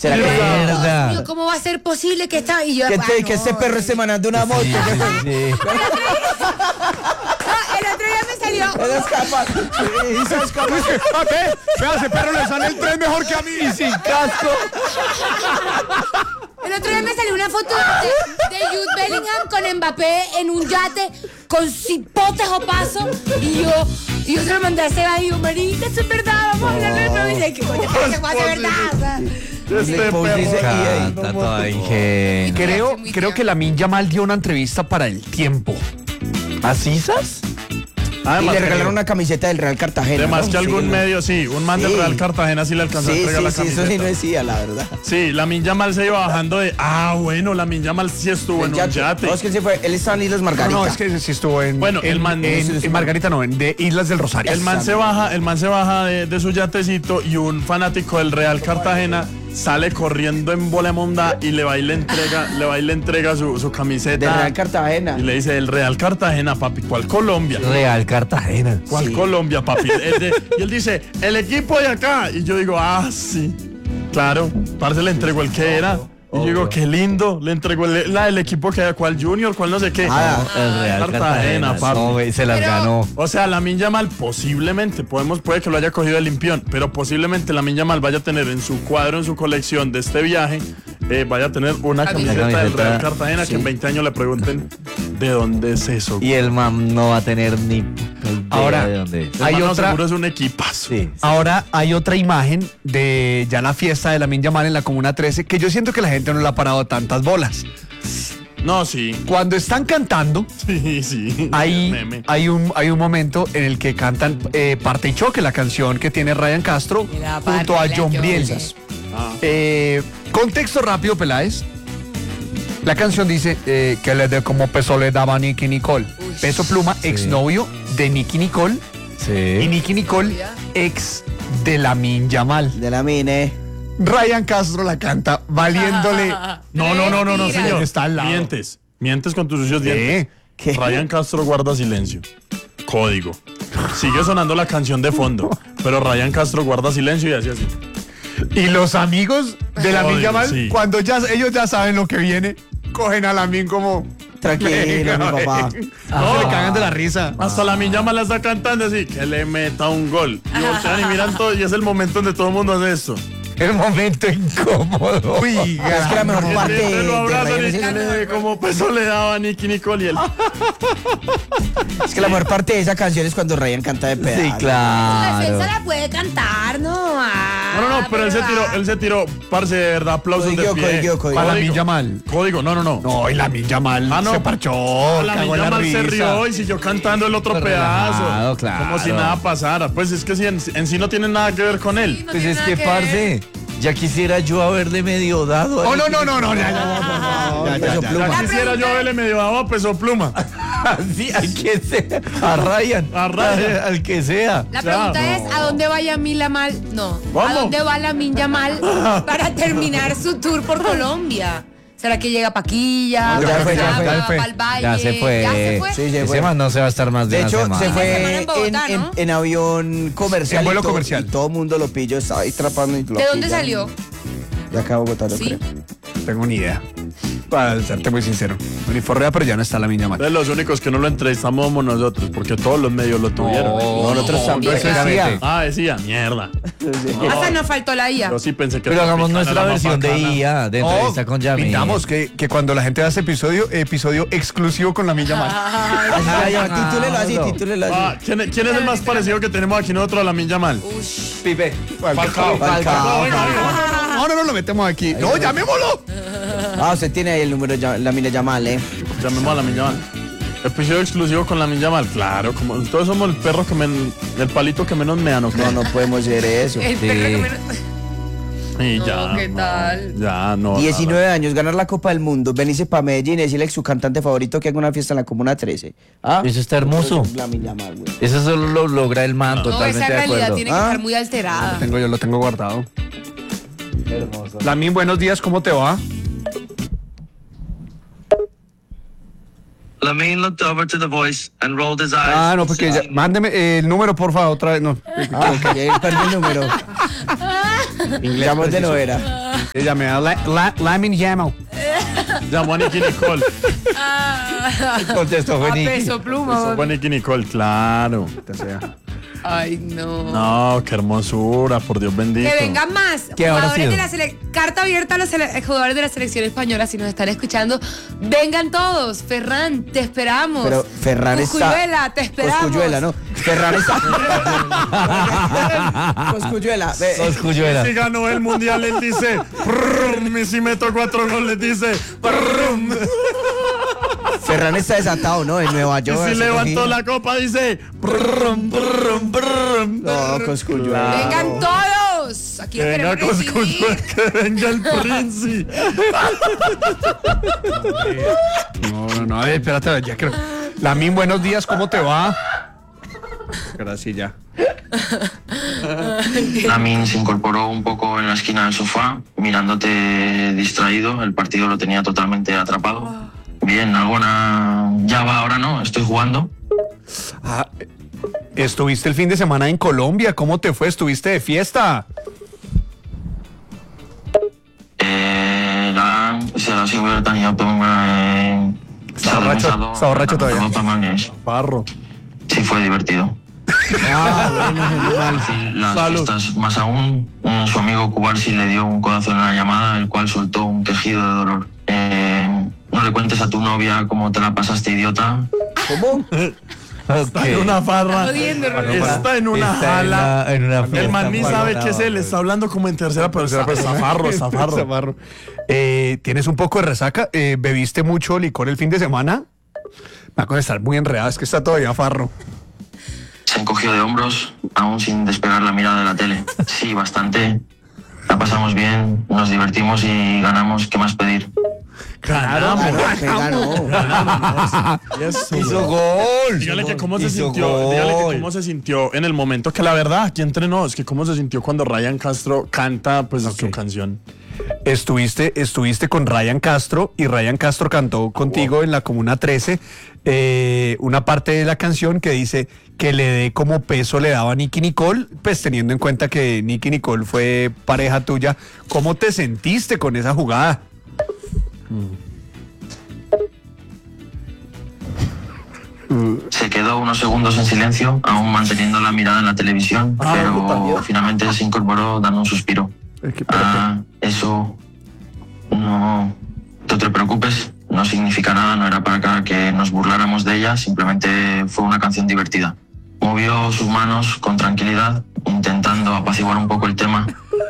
¿Será que Mierda. Dios mío, ¿cómo va a ser posible que esta... Y yo, que este perro esté manejando una moto? Sí. El otro día me salió... Él es capaz. Sí, ¿sabes cómo? Vea, ese perro le sale el tren mejor que a mí. Y sin casco. El otro día me salió una foto de Jude Bellingham con Mbappé en un yate con cipotes o paso y yo se lo mandé a Seba y digo, marica, eso es verdad, vamos a hablar de eso. Y dice, ¿qué coño se puede hacer verdad? O sea, Este perro. Canta toda ingenua. Creo que Lamine Yamal dio una entrevista para El Tiempo. ¿A Cisas? Y le regalaron una camiseta del Real Cartagena. Además ¿no? que algún Sí, medio, sí, un man del Sí. Real Cartagena sí le alcanzó a Sí, entregar la sí, camiseta. eso sí no decía, la verdad. Sí, Lamine Yamal se iba bajando de... bueno, Lamine Yamal sí estuvo en un yate. No, es que él se fue, él estaba en Islas Margarita. No, es que sí estuvo en... Bueno, en, el man- en Margarita no, en de Islas del Rosario. El man se baja de su yatecito y un fanático del Real Cartagena sale corriendo en bola monda y le va y le entrega su camiseta. Del Real Cartagena. Y le dice, el Real Cartagena, papi, ¿cuál Colombia? Real Cartagena. ¿Cuál Sí. Colombia, papi? Y él dice, el equipo de acá. Y yo digo, sí. Claro, parce le entregó el que era. Y yo digo, qué lindo. Le entregó el equipo que era, cuál Junior, cuál no sé qué. El Real Cartagena. papi. No, güey, se las Pero- ganó. O sea, Lamine Yamal posiblemente, puede que lo haya cogido de limpión, pero posiblemente Lamine Yamal vaya a tener en su cuadro, en su colección de este viaje, vaya a tener una camiseta del Real Cartagena que en 20 años le pregunten ¿de dónde es eso? Y el man no va a tener ni idea Ahora, de dónde es. hay Hermano, otra- seguro es un equipazo. Sí. Ahora hay otra imagen de ya la fiesta de Lamine Yamal en la Comuna 13 que yo siento que la gente no le ha parado tantas bolas. No, sí. Cuando están cantando, Sí. Meme. hay un momento en el que cantan Parte y Choque, la canción que tiene Ryan Castro Mira, junto a Parte y John Choque. Brielsas. Ah. Contexto rápido, Peláez. La canción dice que le dé como peso le daba a Nicky Nicole. Uy. Peso Pluma, exnovio de Nicky Nicole. Y Sí. Nicky Nicole, ex de Lamine Yamal. De la mine. Ryan Castro la canta valiéndole. No, señor. Está al lado. Mientes con tus sucios dientes. ¿Qué? Ryan Castro guarda silencio. Código. Sigue sonando la canción de fondo, pero Ryan Castro guarda silencio y hace así. Y los amigos de Lamine Oiga, Yamal, sí. cuando ellos ya saben lo que viene, cogen a Lamine como... Tranquilo, mi papá. No, le cagan de la risa. Hasta la Yamal la está cantando así, que le meta un gol. Y voltean y miran todo, y es el momento donde todo el mundo hace esto. El momento incómodo. Uy, Es que la mejor Y parte entonces lo de abrazan Ryan y es, le como peso le daba a Nicky Nicole y él. es que la mejor parte de esa canción es cuando Ryan canta de pedazo. Sí, La claro. defensa la puede cantar, ¿no? No, pero él se tiró, parce, de verdad, aplausos de Código, pie. código. Para Lamine Yamal. Código, no. No, y Lamine Yamal Ah, no. se parchó, La cagó en la Yamal se risa. rió y siguió cantando el otro Relajado, pedazo. claro. Como si nada pasara. Pues es que si en sí no tiene nada que ver con él. Pues es que, parce, ya quisiera yo haberle medio dado. Oh, no, ya. Peso Pluma. Ya quisiera yo haberle medio dado a Peso Pluma. Sí, al que sea. A Ryan. A Ryan. Al que sea. La pregunta es, ¿a dónde va Lamine Yamal? No. Vamos. ¿A dónde va Lamine Yamal para terminar su tour por Colombia? ¿Será que llega a Paquilla? No, ya fue, ya fue, ya fue. ¿Pa'l Valle? Ya se fue. ¿Ya se fue? Sí, se Ese fue. man no se va a estar más de, De una hecho, semana. se Una fue semana en Bogotá, ¿no? en avión comercial. En vuelo y todo- comercial. Y todo el mundo lo pilló, estaba ahí trapando y lo ¿De dónde pillan. salió? De acá a Bogotá, yo Sí. creo. Tengo ni idea. Para serte muy sincero. Uniformea, pero ya no está Lamine Yamal. De los únicos que no lo entrevistamos somos nosotros, porque todos los medios lo tuvieron. No, nosotros también. eso decía. Decía, mierda. Hasta nos faltó la IA. Yo sí pensé que... Pero hagamos Tropicana nuestra era más versión de bacana. IA, de entrevista con Yami. Pintamos que cuando la gente hace episodio exclusivo con Lamine Yamal. Titúlelo así, titúlelo así. ¿Quién es el más parecido que tenemos aquí nosotros a Lamine Yamal? Pipe. Falcao. Falcao. No lo metemos aquí. No, llamémoslo. Usted tiene ahí el número, Lamine Yamal, Llamemos a Lamine Yamal. Episodio exclusivo con Lamine Yamal. Claro, como todos somos el perro el palito que menos mean, ¿o qué? No podemos hacer eso. El perro que menos... Y No, ya. ¿qué tal? Ya, no. 19 años, ganar la Copa del Mundo, venirse para Medellín y decirle a su cantante favorito que haga una fiesta en la Comuna 13. Eso está hermoso. Lamine Yamal, güey. Eso solo lo logra el man, No, totalmente esa de realidad acuerdo. tiene que estar muy alterada. Yo lo tengo guardado. Hermoso. Lamine, buenos días, ¿cómo te va? Lamine looked over to the voice and rolled his eyes. No, porque mándeme el número, por favor, otra vez. No. Ya perdió el número. Inglés Llamó de preciso. novela. Se llama Lamin Yamo. Llamó a Nicky Nicole. Contestó A fue Nicky. peso pluma. Eso fue Nicky Nicole, claro. Ay, no. No, qué hermosura, por Dios bendito. Que vengan más ¿Qué habrá jugadores sido? de la carta abierta a los jugadores de la selección española. Si nos están escuchando, vengan todos. Ferran, te esperamos. Pero Ferran está... Cosculluela, te esperamos. Cosculluela, ¿no? Ferran está... Cosculluela. ve. Cosculluela. Si ganó el mundial, él dice, "Prrrum", y si meto 4 goles, dice, "Prrrum". Ferran está desatado, ¿no? En Nueva Y York. si haciendo levantó gira. la copa, dice, "Prrrum, prrrum, prrrum". No, Cosculluela. Vengan todos. Aquí Que los venga queremos recibir. Cosculluela, que venga el príncipe. No, a ver, espérate, ya creo. Lamin, buenos días, ¿cómo te va? Ahora sí, ya. Lamin se incorporó un poco en la esquina del sofá, mirándote distraído. El partido lo tenía totalmente atrapado. Bien, alguna... Ya va, ahora no, estoy jugando. Ah, estuviste el fin de semana en Colombia, ¿cómo te fue? ¿Estuviste de fiesta? Se la sigo tenido Está borracho todavía. Parro. Sí, fue divertido. Las Salud. fiestas, más aún, su amigo Kubarsi le dio un codazo en la llamada, el cual soltó un quejido de dolor. No le cuentes a tu novia cómo te la pasaste, idiota. ¿Cómo? Está en una farra. Jodiendo, Rodrigo. Está en una Está jala. en una El fiesta, man ni sabe Pablo. qué es él. Está hablando como en tercera persona. Zafarro. Zafarro. ¿Tienes un poco de resaca? ¿Bebiste mucho licor el fin de semana? Me va a estar muy enredado, es que está todavía farro. Se encogió de hombros, aún sin despegar la mirada de la tele. Sí, bastante. La pasamos bien, nos divertimos y ganamos. ¿Qué más pedir? Ganamos. Ganó. Hizo gol. Dígale que cómo se Hizo sintió. gol. Dígale que cómo se sintió en el momento que la verdad aquí entrenó. Es que cómo se sintió cuando Ryan Castro canta pues su canción. Estuviste con Ryan Castro y Ryan Castro cantó contigo en la Comuna 13 una parte de la canción que dice que le dé como peso le daba a Nicky Nicole, pues teniendo en cuenta que Nicky Nicole fue pareja tuya. ¿Cómo te sentiste con esa jugada? Se quedó unos segundos en silencio, aún manteniendo la mirada en la televisión, pero finalmente se incorporó dando un suspiro. Eso no te preocupes, no significa nada, no era para que nos burláramos de ella, simplemente fue una canción divertida. Movió sus manos con tranquilidad, intentando apaciguar un poco el tema.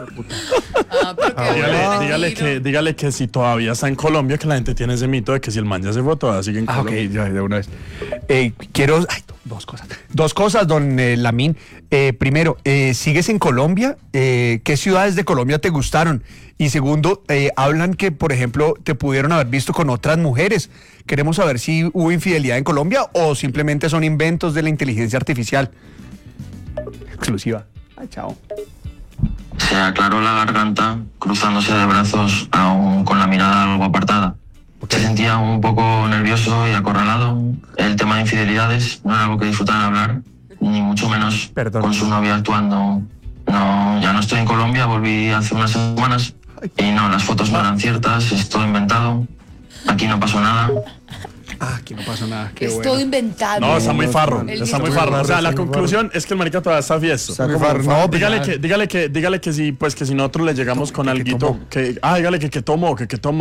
Dígale que si todavía está en Colombia, que la gente tiene ese mito de que si el man ya se fue, todavía sigue en Ok, Colombia. ya de una vez. Quiero... Dos cosas, don Lamin. Primero, ¿sigues en Colombia? ¿Qué ciudades de Colombia te gustaron? Y segundo, hablan que, por ejemplo, te pudieron haber visto con otras mujeres. Queremos saber si hubo infidelidad en Colombia o simplemente son inventos de la inteligencia artificial. Exclusiva. Chao. Se aclaró la garganta, cruzándose de brazos, aún con la mirada algo apartada. Se sentía un poco nervioso y acorralado. El tema de infidelidades no era algo que disfrutara hablar, ni mucho menos Perdón. con su novia actuando. No, ya no estoy en Colombia, volví hace unas semanas y no, las fotos no eran ciertas, es todo inventado. Aquí no pasó nada. Aquí no pasó nada. Qué Es bueno. todo inventado. No, está muy farro. El Está muy disco. farro. O sea, la conclusión es que el marica todavía está fiesto. Está como farro. Dígale que si, pues que si nosotros le llegamos con alguito, dígale que tomó.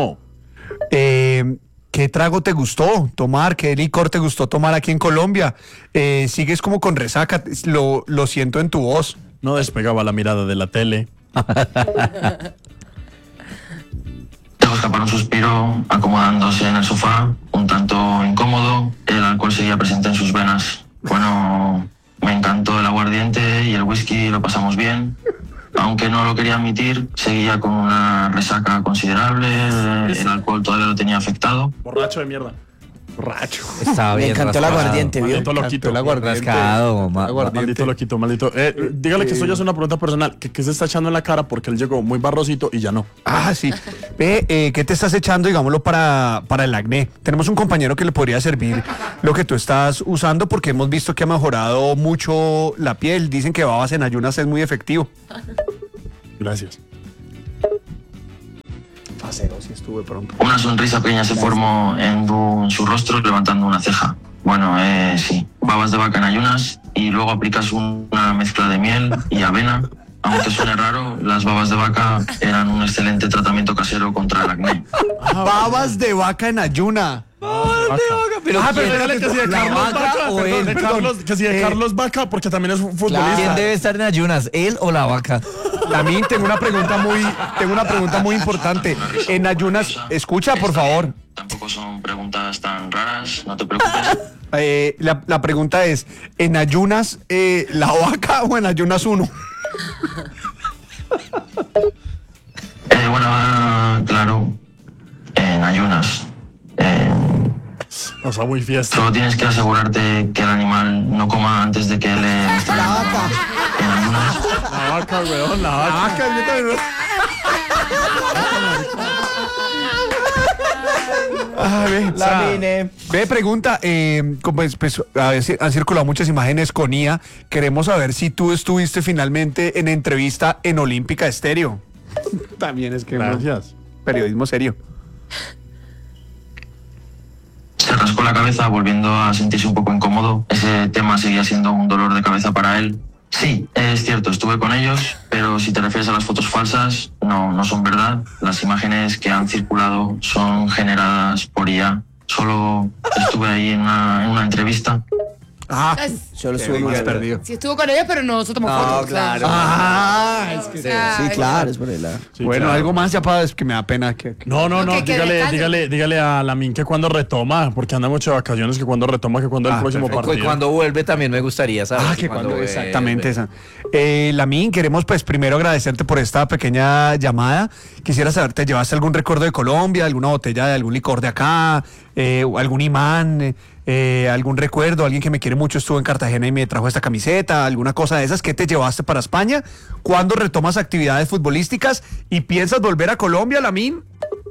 ¿Qué trago te gustó tomar? ¿Qué licor te gustó tomar aquí en Colombia? Sigues como con resaca, lo siento en tu voz. No despegaba la mirada de la tele. Dejó escapar un suspiro, acomodándose en el sofá, un tanto incómodo. El alcohol seguía presente en sus venas. Bueno, me encantó el aguardiente y el whisky, lo pasamos bien. Aunque no lo quería admitir, seguía con una resaca considerable. El alcohol todavía lo tenía afectado. Borracho de mierda. Borracho. Estaba Me bien encantó el rascado. aguardiente, ¿vio? Maldito loquito. El aguardiente. Rascado, Maldito loquito, maldito. Dígale que esto ya es una pregunta personal. ¿Qué se está echando en la cara? Porque él llegó muy barrosito y ya no. Ah, sí. Ve, ¿qué te estás echando, digámoslo, para el acné? Tenemos un compañero que le podría servir lo que tú estás usando porque hemos visto que ha mejorado mucho la piel. Dicen que babas en ayunas es muy efectivo. Gracias. paseo, sí estuve pronto. Una sonrisa pequeña se formó en su rostro levantando una ceja. Bueno, sí, babas de vaca en ayunas y luego aplicas una mezcla de miel y avena. Aunque suene raro, las babas de vaca eran un excelente tratamiento casero contra el acné. Babas de vaca en ayuna. Pero Dígale que si de ¿la Carlos vaca Vaca, o perdón, él? de Carlos, que si de Carlos Vaca, porque también es un futbolista. ¿Quién debe estar en ayunas, él o la vaca? Lamin, tengo una pregunta muy importante. En ayunas, escucha, por favor. Tampoco son preguntas tan raras, no te preocupes. La pregunta es, ¿en ayunas la vaca o en ayunas uno? Bueno, claro, en ayunas. O sea, muy fiesta. Solo tienes que asegurarte que el animal no coma antes de que le... La vaca. En ayunas. La vaca, weón, la vaca. Ve, pregunta, pues, han circulado muchas imágenes con IA. Queremos saber si tú estuviste finalmente en entrevista en Olímpica Estéreo. También es que Gracias. periodismo serio. Se rascó la cabeza volviendo a sentirse un poco incómodo. Ese tema seguía siendo un dolor de cabeza para él. Sí, es cierto, estuve con ellos, pero si te refieres a las fotos falsas, no son verdad. Las imágenes que han circulado son generadas por IA. Solo estuve ahí en una entrevista. Solo estuve en una. perdido. Sí estuvo con ellos, pero no se tomó fotos. claro. Es que Sí, claro, es por el lado. Sí, Bueno, claro. algo más ya para es que me da pena que... No, que dígale a Lamin que cuando retoma, porque anda mucho de vacaciones, que cuando retoma, que cuando el próximo perfecto. partido. Cuando vuelve también me gustaría saber. que cuando vuelve. exactamente esa. Lamin, queremos pues primero agradecerte por esta pequeña llamada. Quisiera saber, ¿te llevaste algún recuerdo de Colombia, alguna botella de algún licor de acá, algún imán, algún recuerdo? Alguien que me quiere mucho estuvo en Cartagena y me trajo esta camiseta, alguna cosa de esas. ¿Qué te llevaste para España? ¿Cuándo retomas actividades futbolísticas y piensas volver a Colombia, Lamin?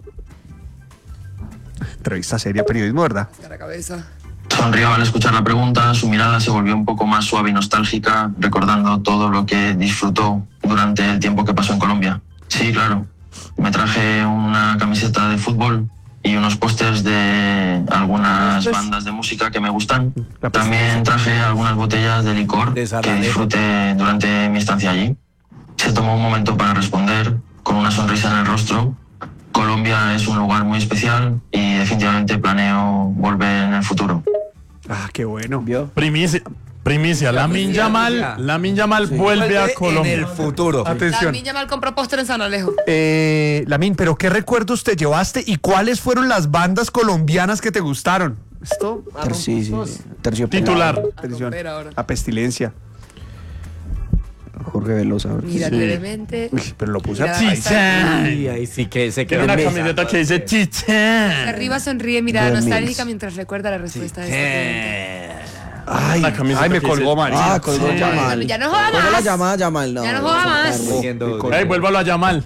Entrevista seria, periodismo, ¿verdad? la cabeza. Sonrió al escuchar la pregunta, su mirada se volvió un poco más suave y nostálgica, recordando todo lo que disfrutó durante el tiempo que pasó en Colombia. Sí, claro. Me traje una camiseta de fútbol y unos pósters de algunas bandas de música que me gustan. También traje algunas botellas de licor que disfruté durante mi estancia allí. Se tomó un momento para responder, con una sonrisa en el rostro. Colombia es un lugar muy especial y definitivamente planeo volver en el futuro. Qué bueno. Primicia, Lamin Yamal vuelve a Colombia. En el futuro. Atención. Lamin Yamal compró póster en San Alejo. Lamin, ¿pero qué recuerdos te llevaste y cuáles fueron las bandas colombianas que te gustaron? Esto, Sí. Terciopelado. Titular. atención, romper ahora. la pestilencia. Jorge Velosa. Mira, brevemente. Pero lo puse Mira, Chichán. Ahí sí que se Tiene quedó. una camiseta que dice Chichán. Arriba sonríe, mirada Bien, nostálgica mientras recuerda la respuesta de esta pregunta. Ay, La camiseta me que colgó dice- María. Colgó Yamal. Ya no joda Bueno, la más. llamada Yamal, no. Ya no joda más. Ey, vuélvalo a llamar.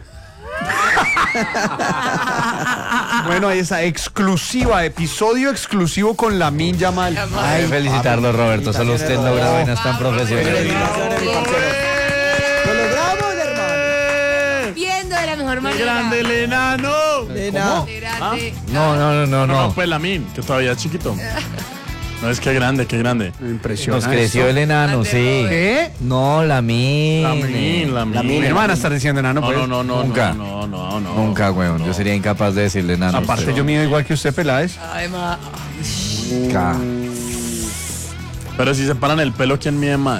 Bueno, ahí está, episodio exclusivo con Lamin Yamal. Hay que felicitarlo, Roberto. Solo usted logra vainas tan profesionales. ¡Lo logramos, hermano! Viendo de la mejor ¡Qué manera. grande el enano! Nena. Qué grande. No, pues Lamin, que todavía es chiquito. No, es que grande, qué grande. Impresionante. Nos creció el enano, sí. ¿Qué? No, Lamin. Lamin. Mi hermana está diciendo enano, pues. No, Nunca. no. Nunca, weón. Yo sería incapaz de decirle enano. a Aparte, usted. yo mido igual que usted, Peláez. Además, Nunca. Pero si se paran el pelo, ¿quién mide más?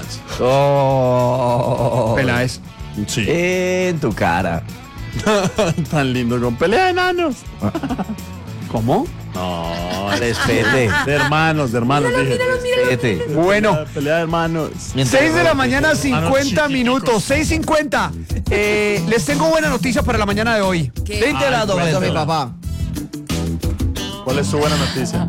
Oh. Peláez. Sí. En tu cara. Tan lindo con pelea de enanos. ¿Cómo? No, Respete. de hermanos, dije. Respete. Bueno, Pelea de hermanos. 6 de la mañana, 50 minutos. 6:50. Les tengo buena noticia para la mañana de hoy. ¿qué? Te enterado, Eso, mi Beto. papá. ¿Cuál es su buena noticia?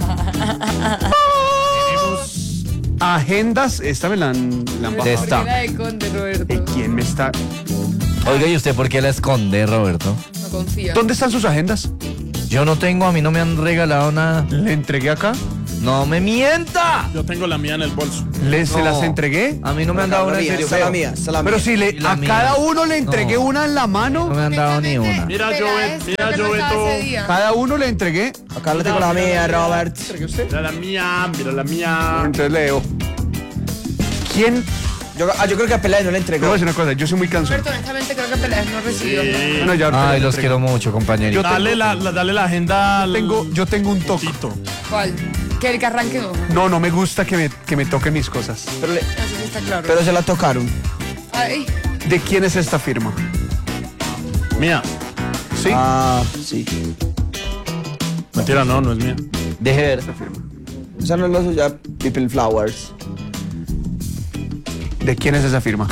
Agendas. Esta me la han Te está. Era de Conde, Roberto. ¿Quién me está? Oiga, ¿y usted por qué la esconde, Roberto? No confía. ¿Dónde están sus agendas? Yo no tengo, a mí no me han regalado nada. Le entregué acá. No me mienta. Yo tengo la mía en el bolso. ¿Se las entregué? A mí no me han dado una en serio. Esa es la feo. mía, esa es la Pero mía. si Y la a mía. cada uno le entregué No. una en la No mano, me han dado ni una. Mira, yo veto. cada uno le entregué. Acá le tengo la mía, Robert. Mira la mía, mira la mía. Entonces leo. ¿Quién? Yo creo que a Peláez no le Te entregó. voy a decir una cosa, yo soy muy cansón. Roberto, honestamente creo que Peláez no recibió. Sí. Bueno, ya ahorita Ay, le los entrego. quiero mucho, compañerito. Dale la agenda al Yo tengo un toque. Tito. ¿Cuál? Que el que arranque dos. No me gusta que me toquen mis cosas. Pero, Eso sí está claro. pero se la tocaron. Ay, ¿De quién es esta firma? Mía. ¿Sí? Ah, sí. Mentira, no es mía. Deje ver. Esa no es la suya, People Flowers. ¿De quién es esa firma?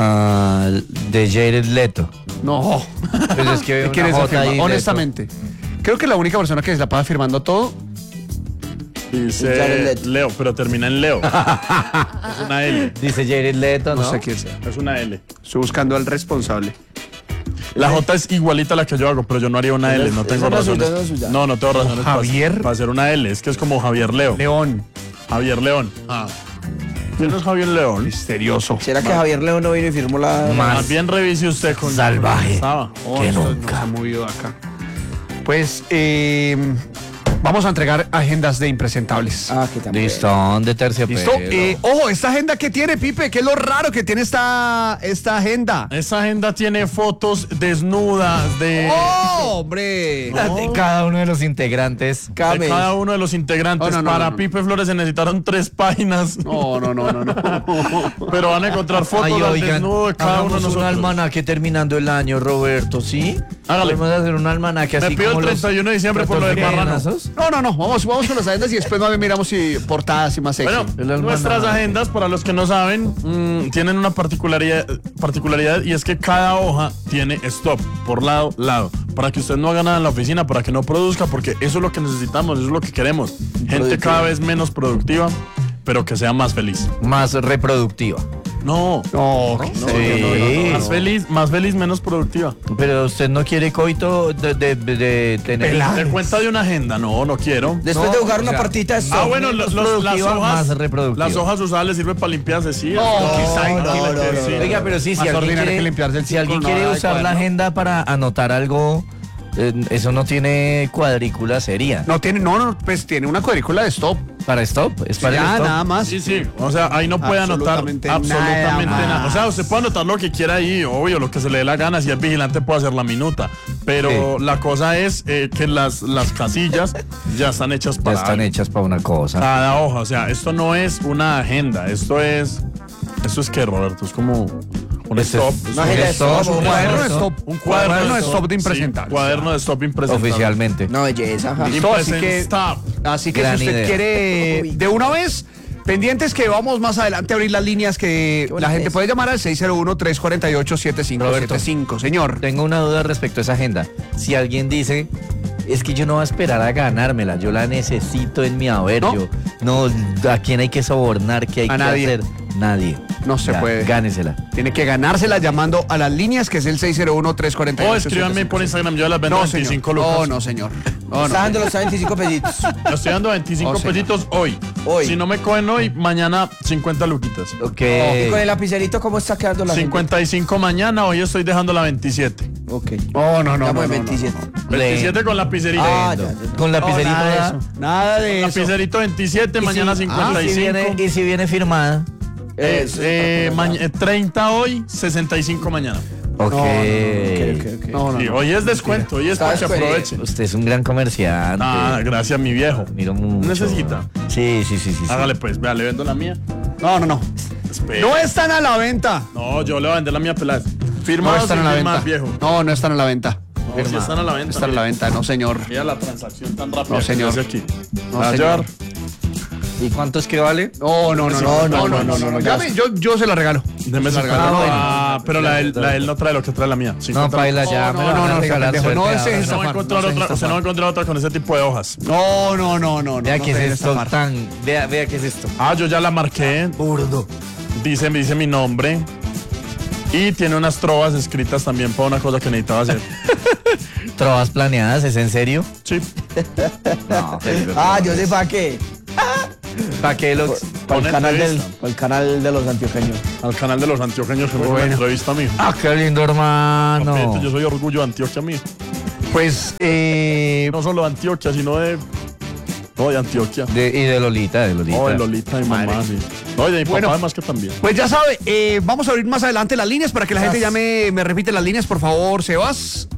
De Jared Leto. No. Pues es que ¿De veo quién una es esa J ahí, firma? Leto. Honestamente. Creo que la única persona que se la pasa firmando todo. Jared Dice Leto. Leo, pero termina en Leo. Es una L. Dice Jared Leto, ¿no? No sé quién sea. Es una L. Estoy buscando al responsable. La J es igualita a la que yo hago, pero yo no haría una L, no tengo esa no es razones. suya, no es suya. No tengo razones. Javier. Para hacer una L, es que es como Javier Leo. León. Javier León. ¿Quién es Javier León? Misterioso. ¿Será que Javier León no vino y firmó la... Más bien revise usted con salvaje. Estaba. Que Esto nunca. no se ha movido acá. Pues vamos a entregar agendas de impresentables. Ah, que también. Listo, de terciopelo. ¿Listo? Ojo, esta agenda que tiene, Pipe, ¿qué es lo raro que tiene esta agenda? Esa agenda tiene fotos desnudas de ¡Hombre! De cada uno de los integrantes. Came. cada uno de los integrantes. No. Para Pipe Flores se necesitaron 3 páginas. No. Pero van a encontrar fotos Ay, al oigan, desnudo de cada uno de hagamos un nosotros. almanaque terminando el año, Roberto, ¿sí? Hágale. Podemos hacer un almanaque Me así pido el como los 31 de diciembre por lo de cartones. No. Vamos con las agendas y después miramos si portadas y más sexy. Bueno, El almanaque. nuestras agendas, para los que no saben, tienen una particularidad y es que cada hoja tiene stop por lado, para que usted no haga nada en la oficina, para que no produzca, porque eso es lo que necesitamos, eso es lo que queremos. Gente cada vez menos productiva, pero que sea más feliz. Más reproductiva. No, Sí. más feliz, menos productiva. Pero usted no quiere coito de tener... ¿Te cuenta de una agenda? No quiero. Después No, de jugar o una sea, partita de stop. Bueno, menos las productiva, hojas, más reproductiva. las hojas usadas le sirven para limpiarse, sí. no, no. Oiga, pero sí, Más si alguien ordinario quiere, que limpiarse el si alguien círculo, quiere nada de usar la cuaderno. agenda para anotar algo, eso no tiene cuadrícula seria. Pues tiene una cuadrícula de stop. Para stop, es para el Ya, stop. nada más. Sí, o sea, ahí no puede anotar Absolutamente absolutamente nada nada. más. O sea, usted puede anotar lo que quiera ahí, obvio, lo que se le dé la gana, si es vigilante puede hacer la minuta. Pero Sí. la cosa es que las casillas ya están hechas Ya para están algo. hechas para una cosa. Cada hoja, o sea, esto no es una agenda, esto es que, Roberto, es como un Este stop. es Una agenda de stop, stop, un Cuaderno de stop. stop. Un cuaderno de stop de sí, impresentables. cuaderno de stop impresentable. Oficialmente. No, belleza. ajá. Listo, así Impresent que, stop. así que si Gran usted idea. quiere de una vez, pendientes que vamos más adelante a abrir las líneas que la gente puede llamar al 601-348-7575. Señor. Tengo una duda respecto a esa agenda. Si alguien dice, es que yo no voy a esperar a ganármela, yo la necesito en mi haber, ¿No? yo no, ¿a quién hay que sobornar? ¿Qué hay A que nadie. hacer? Nadie. No se Ya, puede. Gánesela. Tiene que ganársela llamando a las líneas, que es el 601-348. O escríbanme por Instagram, yo las vendo No, a señor. 25 lucas. No, señor. No, Está dando los 25 pesitos. Lo estoy dando a 25 Oh, señor. pesitos hoy. Hoy. Si no me cogen hoy, mañana 50 luquitas. Ok. Y con el lapicerito, ¿cómo está quedando la 55 mañana, hoy estoy dejando la 27. gente? Ok. No. Estamos en 27. 27 con la pizerita. Ah, Lindo. ya. Con lapicerito nada de da- eso. Nada de eso. Lapicerito 27, mañana y si 55. y si viene firmada. 30 hoy, 65 mañana. Ok. No. Sí, hoy es descuento, hoy es Está para que descuento. aproveche. Usted es un gran comerciante. Ah, gracias, mi viejo. Miro mucho. ¿Necesita? Sí. Hágale pues, vea, le vendo la mía. No. Espera. No están a la venta. No, yo le voy a vender la mía pelada. No Firmado están a la venta. viejo. No están a la venta. No, sí están a la venta. Están a la venta, no, señor. Mira la transacción tan rápida. No, que señor. se hace aquí. No, ¿Va a señor. llevar? ¿Y cuánto es que vale? No. No. Yo se la regalo. Deme Se la 50. regalo. Ah, pero la de él no trae lo que trae la mía. No, 50. paila ya. me la van a regalar, pendejo, no, suerte, ese ahora. es Usted no va a encontrar No, otra, usted no va a encontrar otra con ese tipo de hojas. No. Vea no qué se es deje esto estafar. tan. Vea qué es esto. Ah, yo ya la marqué. Burdo. Dice mi nombre. Y tiene unas trovas escritas también para una cosa que necesitaba hacer. Trovas planeadas, ¿es en serio? Sí. No, pero- Ah, yo sé para qué. ¿Para qué lo...? Para Una el entrevista. canal de los antioqueños. Al canal de los antioqueños que me fue una entrevista, mijo. Ah, qué lindo, hermano. Papito, yo soy orgullo de Antioquia, mijo. Pues, No solo de Antioquia, sino de... No, de Antioquia. Y de Lolita, de Lolita. No, de Lolita y mamá, sí. No, y de mi Bueno. papá además que también. pues ya sabe, vamos a abrir más adelante las líneas para que la gente ya me repite las líneas, por favor, Sebas.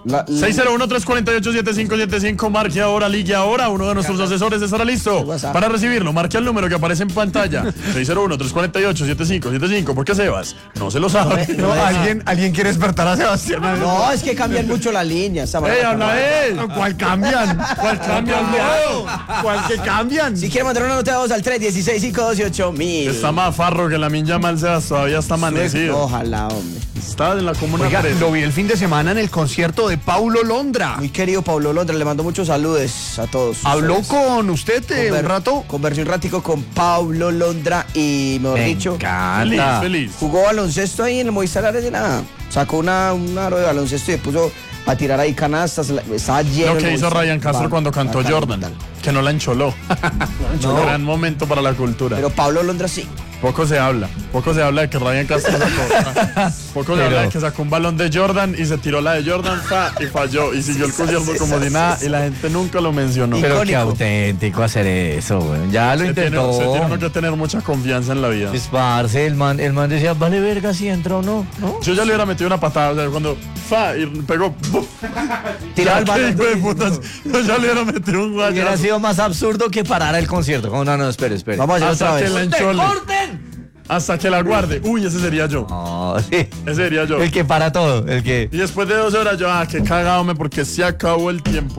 601-348-7575, marque ahora, ligue ahora. Uno de nuestros asesores estará listo WhatsApp. para recibirlo. Marque el número que aparece en pantalla. 601-348-7575. ¿Por qué Sebas? No se lo sabe. No, ¿alguien quiere despertar a Sebastián. No, es que cambian mucho las líneas. ¡Ey, habla él! ¿Cuál cambian? ¿Cuál cambia? ¿Cuál que cambian? Si quiere mandar una nota de voz al 316-528-1000. Está más farro que la Minja Mal Sebas, todavía está amanecido. Ojalá, hombre. Está en la comuna Oiga, 3. lo vi el fin de semana en el concierto de Paulo Londra. Muy querido Pablo Londra, le mando muchos saludos a todos. ¿Habló ustedes. con usted un rato? Conversé un ratico con Pablo Londra y, mejor Me dicho, encanta. Feliz. jugó baloncesto ahí en el Movistar Arena. Sacó un aro de baloncesto y puso a tirar ahí canastas. Estaba lleno. Lo el que hizo Movistar. Ryan Castro cuando cantó Bacano, Jordan, brutal. que no la encholó. Gran momento para la cultura. Pero Pablo Londra sí. Poco se habla de que Ryan Castro sacó. Poco se habla de que sacó un balón de Jordan y se tiró la de Jordan y falló y siguió el concierto como si nada y la gente nunca lo mencionó. Pero qué Icónico. auténtico hacer eso, güey. Ya lo Se tiene intentó. uno que tener mucha confianza en la vida. Pues, parce, el man decía, vale verga si entra o no, ¿no? Yo ya le hubiera metido una patada, o sea, cuando y pegó, ¡buf! Tiraba el Ya, balón. qué hijo de putas, yo ya le hubiera metido un Hubiera guayazo. sido más absurdo que parar el concierto. Como, no, espere. Vamos a hacer Hasta otra que vez. la enchole. ¡Corten! Hasta que la guarde. Uy, ese sería yo. No, sí. Ese sería yo. El que para todo, el que Y después de 12 horas yo, qué cagado, porque se acabó el tiempo.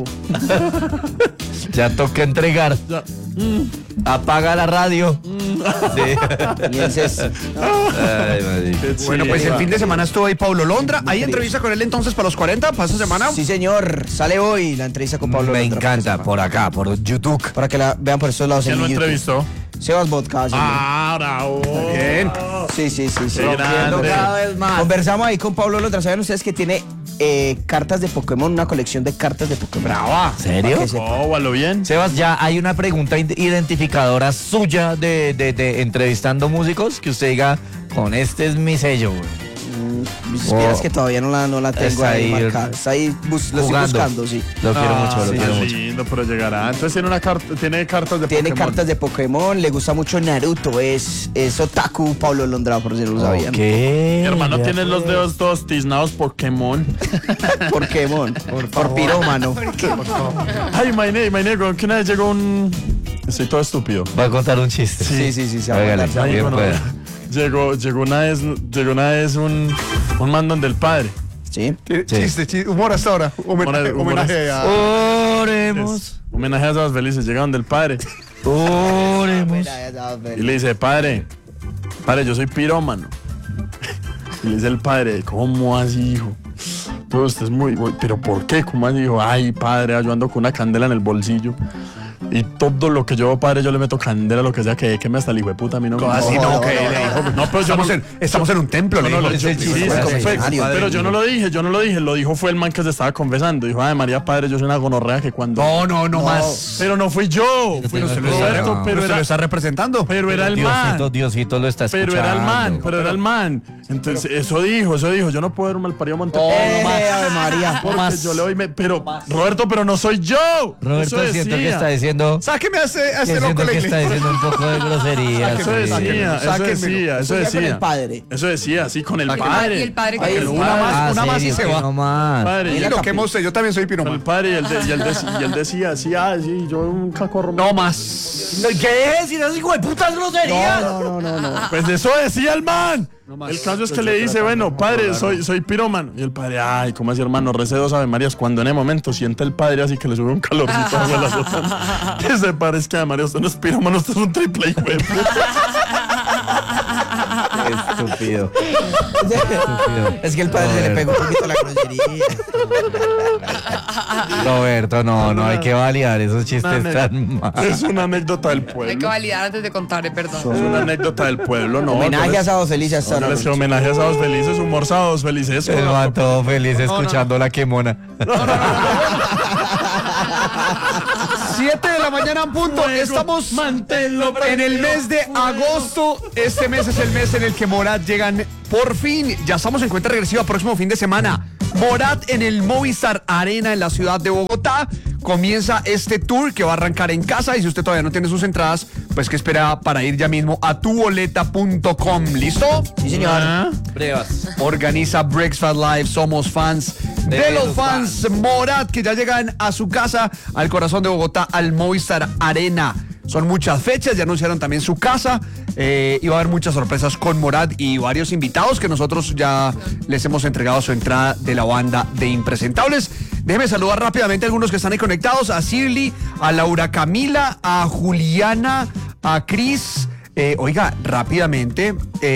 ya toca entregar. Ya. Apaga la radio. Sí. Y ese es- Ay, marica. Bueno, pues el fin de semana estuvo ahí Paulo Londra. ¿Hay entrevista con él entonces para los 40 para esta semana? Sí, señor. Sale hoy la entrevista con Pablo Me Londra. encanta, por acá, por YouTube. Para que la vean por estos lados ¿Quién en lo YouTube. entrevistó? Sebas Vodka. señor. Bravo. Bien. Sí. Qué grande. Cada vez más. Conversamos ahí con Pablo Londra. ¿Saben ustedes que tiene cartas de Pokémon? Una colección de cartas de Pokémon. Brava. ¿Serio? Para que sepa. Oh, a lo bien. Sebas, ya hay una pregunta identificadora suya de entrevistando músicos que usted diga, con este es mi sello, güey. Si supieras que todavía no la tengo Está ahí ahí, marcada. Está ahí, lo estoy jugando. buscando, sí. Lo quiero mucho, lo sí, quiero es mucho. lindo, pero llegará. Entonces tiene cartas de Tiene Pokémon. cartas de Pokémon, le gusta mucho Naruto, es otaku Pablo Londra, por si no lo sabían. Ok. Mi hermano ya tiene los pues. dedos todos tiznados Pokémon. Pokémon, por pirómano. Ay, Mainé, que una vez llegó un... Estoy todo estúpido. Va a contar un chiste. Sí, se va a Hágale, mandar. bien Bueno, pueda. llegó una vez un mandón del padre. Sí. Chiste, humor hasta ahora. Homenaje a... Oremos. Homenaje a Sabas Felices. Llegaron del padre. Oremos. Y le dice, padre, yo soy pirómano. Y le dice el padre, ¿cómo así, hijo? Pero usted es ¿pero por qué? ¿Cómo así, hijo? Ay, padre, yo ando con una candela en el bolsillo. Y todo lo que yo, padre, yo le meto candela, lo que sea, que me hasta el hijo de puta, a mí no me Así no, que le dijo. No, pero yo Estamos en un templo, le no, dijo. no, yo- el chiste, sí, es perfecto, confesionario. pero yo no lo dije, lo dijo fue el man que se estaba confesando. Dijo, ay, María, padre, yo soy una gonorrea que cuando... No más. Pero no fui yo, fui no, Roberto, no, pero se lo era... está representando. Pero era el man. Diosito lo está escuchando. Pero era el man. Entonces, eso dijo. Yo no puedo ver un malparido monte. Ave María. Porque yo le doy. Pero, Roberto, pero no soy yo. Roberto, Eso siento que decía. está diciendo... Sáqueme a este Siento loco, que está diciendo un poco de grosería. Eso sí. decía, Eso decía con el padre. Eso decía, sí, con el ¿Y padre. el padre Ay, qué el decía? una más y serio, se que va. no más. Padre, Mira, y Lo que hemos, yo también soy con el piromano. padre y él decía, sí, sí, yo un cacorro. No más. ¿Qué es? Si no es hijo de putas groserías. No. Pues eso decía el man. El caso es que le dice, bueno, padre, soy pirómano. Y el padre, ay, ¿cómo así, hermano? Recé 2 Ave Marías. Cuando en el momento siente el padre así que le sube un calorcito a la sotana. Que se parezca a María, usted no es pirómano, usted es un triple hijo de puta. Estúpido. Es que el padre se le pegó un poquito la grosería. Roberto, no, hay que validar esos chistes Una tan malos. Es una anécdota del Hay que pueblo. validar antes de contarle, perdón. Es una anécdota del pueblo, ¿no? Homenaje a Sábado Feliz hasta Yo ahora. les homenaje a Sábados Felices, humor Sábados Felices. El man todo feliz escuchando la quemona. 7 de la mañana en punto. Estamos en el mes de agosto. Este mes es el mes en el que Morat llegan por fin. Ya estamos en cuenta regresiva, próximo fin de semana. Morat en el Movistar Arena en la ciudad de Bogotá. Comienza este tour que va a arrancar en casa y si usted todavía no tiene sus entradas, pues que espera para ir ya mismo a tuboleta.com. ¿Listo? Sí, señor. Pruebas. Organiza Breakfast Live, somos fans de los fans. Morat, que ya llegan a su casa, al corazón de Bogotá, al Movistar Arena. Son muchas fechas, ya anunciaron también su casa y va a haber muchas sorpresas con Morat y varios invitados que nosotros ya les hemos entregado su entrada de la banda de Impresentables. Déjeme saludar rápidamente a algunos que están ahí conectados, a Shirley, a Laura Camila, a Juliana, a Cris. Oiga, rápidamente,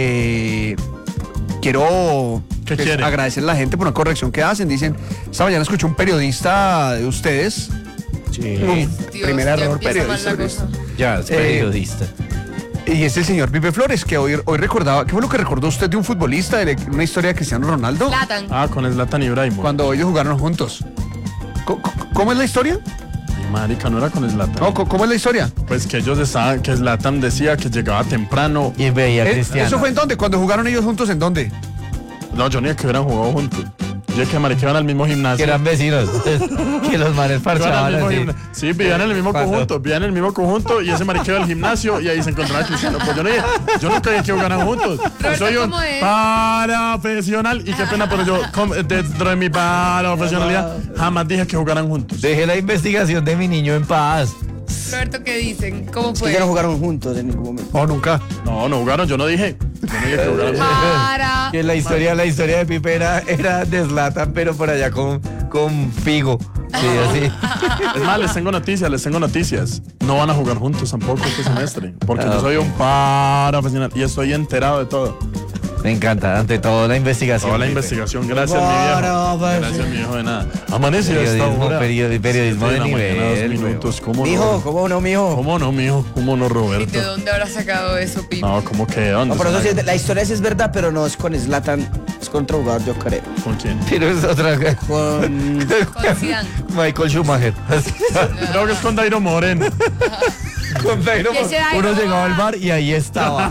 quiero agradecer a la gente por una corrección que hacen. Dicen, esta mañana escuché un periodista de ustedes. Sí. Dios, Primer ya error, empieza mal la periodista. cosa. Ya, es periodista. Y es el señor Pipe Flores, que hoy recordaba. ¿Qué fue lo que recordó usted de un futbolista, de una historia de Cristiano Ronaldo? Zlatan. Ah, con Zlatan Ibrahimovic. Cuando ellos jugaron juntos. ¿Cómo es la historia? Ay, marica, no era con Zlatan. No, ¿cómo es la historia? Pues que ellos estaban, que Zlatan decía que llegaba temprano. Y veía a Cristiano. ¿Eso fue en dónde? ¿Cuando jugaron ellos juntos en dónde? No, yo ni que hubieran jugado juntos. Yo que marica iban al mismo gimnasio. Que eran vecinos. Que los manes Iban al parchaban mismo así. Sí, vivían en el mismo ¿Cuándo? conjunto. Vivían en el mismo conjunto y ese marica iba al gimnasio y ahí se encontraba Cristiano. Pues yo nunca dije que jugaran juntos. Yo soy un ¿cómo es? profesional y qué pena, pero yo dentro de mi profesionalidad jamás dije que jugaran juntos. Dejé la investigación de mi niño en paz. Roberto, ¿qué dicen? ¿Cómo Es fue? que ya no jugaron juntos en ningún momento. Oh, nunca. No jugaron, yo no dije. Yo no dije que jugaran juntos. Para. Que la historia de Pipe era de Zlatan, pero por allá con Figo. Sí, así. Es más, les tengo noticias. No van a jugar juntos tampoco este semestre. Porque yo soy un profesional y estoy enterado de todo. Me encanta, ante todo la investigación. Toda la Pipe. investigación, gracias mi viejo. Gracias mi viejo de nada. Amanece a esta Periodismo, hora. periodismo de Siete la nivel, mañana, 2 minutos. ¿Cómo Mijo, no? ¿cómo no, mijo? ¿Cómo no, mijo? ¿Cómo no, ¿Y Roberto? de dónde habrá sacado eso, Pipe? No, ¿cómo que de dónde? No, pero eso sí, la historia sí es verdad, pero no es con Zlatan, es con otro jugador, yo creo. ¿Con quién? Pero es otra Con... Con Zidane. Michael Schumacher. Creo que es con Dairo Moreno. Con Dairo ¿Y ese Dairo? Uno llegaba al bar y ahí estaba.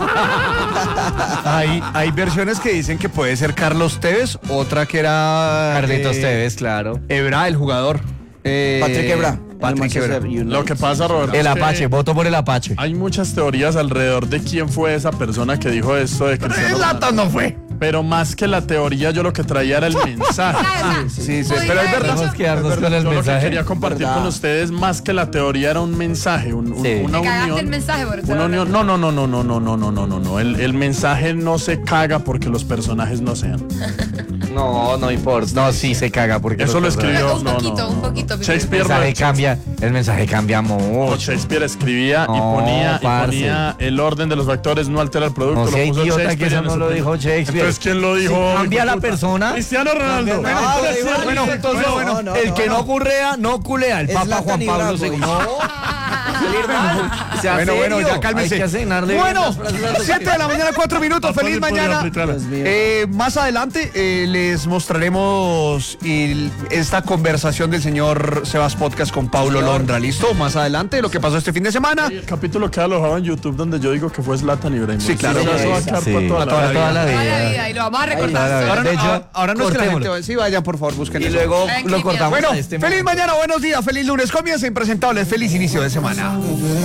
Hay versiones que dicen que puede ser Carlos Tevez, otra que era Carlitos Tevez, claro. Ebra, el jugador. Patrick Ebra. Patrick Ebra. Lo que pasa, Roberto, El es que Apache, voto por el Apache. hay muchas teorías alrededor de quién fue esa persona que dijo esto de Cristiano Ronaldo. Zlatan no fue. Pero más que la teoría, yo lo que traía era el mensaje. Sí, Podría pero es haber verdad. Tenemos que darnos con el Yo lo que mensaje. quería compartir Verdad. con ustedes, más que la teoría, era un mensaje, Sí. una Me cagaste el unión. mensaje por eso. Una unión. No. El mensaje no se caga porque los personajes no sean. No importa. No, sí se caga porque Eso lo escribió. Un poquito, Pipe. Shakespeare. El mensaje cambia No, mucho. Shakespeare escribía y No, ponía parce. el orden de los factores, no altera el producto. No lo sea puso idiota que Shakespeare eso en no su lo pleno. dijo Shakespeare. Entonces, ¿quién lo dijo? Cambia hijo de la puta? persona. Cristiano Ronaldo. No, El que no currea, no culea. El Es Papa Zlatan Juan Pablo II. Ibrahimovic. Sea Bueno, serio. ya cálmense. Hay que asignarle bien Bueno, las frases a los 7 de la mañana, 4 minutos. Feliz mañana. Dios mío. Más adelante les mostraremos esta conversación del señor Sebas Podcast con Paulo Londra. ¿Listo? Más adelante lo que pasó este fin de semana. El capítulo queda alojado en YouTube donde yo digo que fue Zlatan Ibrahimovic. Sí, claro. Eso va a quedar Sí, para toda la vida. toda la Toda la vida. vida y lo vamos a Toda la recordar. vida. solo. Ahora, De hecho, ahora no es que la cortémoslo. gente... Sí, vayan, por favor, busquen Y eso. luego Ay, lo qué cortamos Bueno, a este feliz mañana, buenos días, feliz lunes. Comienza Impresentables, feliz inicio de semana.